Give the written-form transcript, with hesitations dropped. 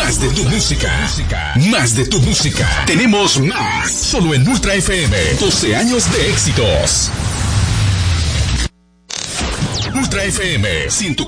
Más de tu música. Más de tu música. Tenemos más. Solo en Ultra FM. 12 años de éxitos. Ultra FM 104.9.